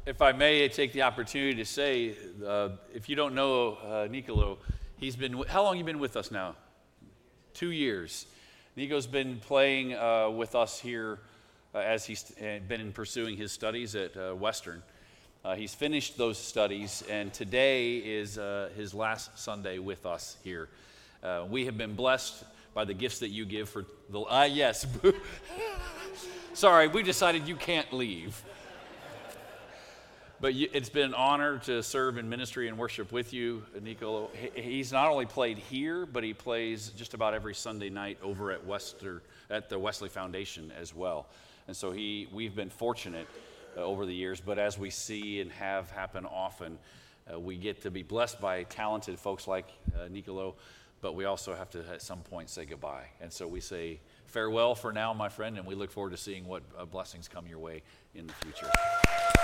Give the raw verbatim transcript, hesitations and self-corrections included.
if I may take the opportunity to say, uh, if you don't know uh, Nicolo, he's been, how long have you been with us now? Two years. Nico's been playing uh, with us here uh, as he's been pursuing his studies at uh, Western. Uh, he's finished those studies, and today is uh, his last Sunday with us here. Uh, we have been blessed by the gifts that you give for the, ah, uh, yes. Sorry, we decided you can't leave. But you, it's been an honor to serve in ministry and worship with you, Nicolo. He, he's not only played here, but he plays just about every Sunday night over at Wester, at the Wesley Foundation as well. And so he, we've been fortunate uh, over the years, but as we see and have happen often, uh, we get to be blessed by talented folks like uh, Nicolo, but we also have to at some point say goodbye. And so we say farewell for now, my friend, and we look forward to seeing what uh, blessings come your way in the future.